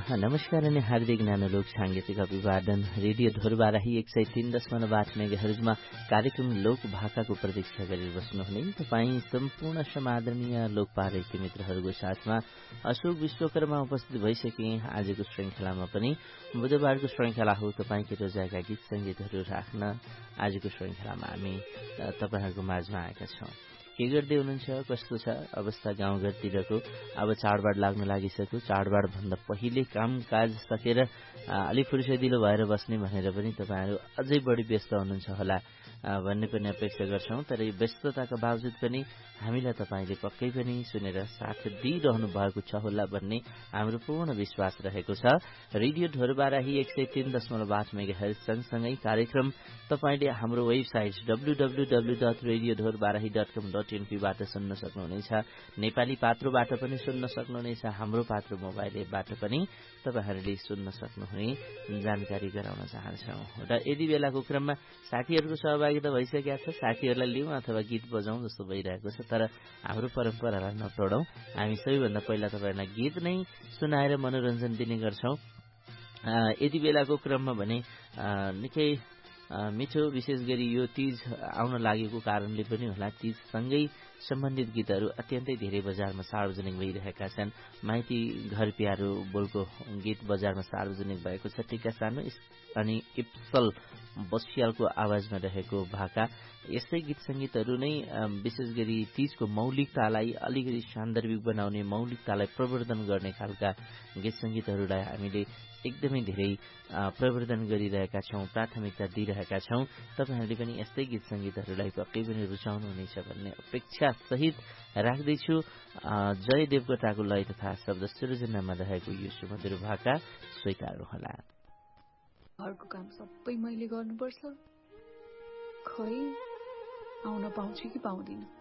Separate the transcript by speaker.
Speaker 1: नमस्कार अनि हार्दिक न्यानो लोक साङ्गीतिक अभिवादन। रेडियो ध्रुवबाराही 103.8 मेगाहर्जमा कार्यक्रम लोक भाकाको प्रतीक्षा गरेर बस्नुहुने तपाईँ सम्पूर्ण समादरणीय लोकपारकी मित्रहरूको साथमा अशोक विश्वकर्मा उपस्थित भइसके। आजको श्रृङ्खलामा पनि बुधबारको श्रृङ्खला हो तपाईँको रोजाएका गीत सङ्गीतहरू राख्न। आजको श्रृङ्खलामा हामी तपाईँहरूको माझमा आएका छौँ। के गर्दै हुनुहुन्छ, कस्तो छ अवस्था गाउँघरतिरको? अब चाडबाड लाग्न लागिसक्यो। चाडबाड भन्दा पहिले कामकाज सकेर अलि फुर्सदिलो भएर बस्ने भनेर पनि तपाईँहरू अझै बढी व्यस्त हुनुहुन्छ होला भन्ने पनि अपेक्षा गर्छौँ। तर यो व्यस्तताका बावजुद पनि हामीलाई तपाईँले पक्कै पनि सुनेर साथ दिइरहनु भएको छ होला भन्ने हाम्रो पूर्ण विश्वास रहेको छ। रेडियो ध्रुवबाराही 103.8 मेगाहर्ज सँगसँगै कार्यक्रम तपाईँले हाम्रो वेबसाइट www.radiodhurubarahi.com.np बाट सुन्न सक्नुहुनेछ। नेपाली पात्रोबाट पनि सुन्न सक्नुहुनेछ। हाम्रो पात्रो मोबाइल एपबाट पनि तपाईँहरूले सुन्न सक्नुहुने जानकारी गराउन चाहन्छौँ। र यदि बेलाको क्रममा साथीहरूको सहभागिता भइसकेका छ, साथीहरूलाई लिउँ अथवा गीत बजाउँ जस्तो भइरहेको छ। तर हाम्रो परम्परालाई नतोडौँ। हामी सबैभन्दा पहिला तपाईँहरूलाई गीत नै सुनाएर मनोरञ्जन दिने गर्छौँ। यदि बेलाको क्रममा भने निकै मिठो, विशेष गरी यो तीज आउन लागेको कारणले पनि होला, तीजसँगै सम्बन्धित गीतहरू अत्यन्तै धेरै बजारमा सार्वजनिक भइरहेका छन्। माइती घर प्यारो बोलको गीत बजारमा सार्वजनिक भएको छ। टिका सानो अनि इप्सल बस्यालको आवाजमा रहेको भाका। यस्तै गीत सङ्गीतहरू नै विशेष गरी तीजको मौलिकतालाई अलिकति सान्दर्भिक बनाउने, मौलिकतालाई प्रवर्धन गर्ने खालका गीत सङ्गीतहरूलाई हामीले एकदमै धेरै प्रवर्धन गरिरहेका छौँ, प्राथमिकता दिइरहेका छौँ। तपाईँहरूले पनि यस्तै गीत सङ्गीतहरूलाई पक्कै पनि रुचाउनुहुनेछ भन्ने अपेक्षा सहित राख्दैछु। जय देवकोटाको लय तथा शब्द सृजनामा रहेको यो सुमधुर भाका स्वीकार्नुहोला।
Speaker 2: घरको काम सबै मैले गर्नुपर्छ, खै आउन पाउँछु कि पाउँदिन।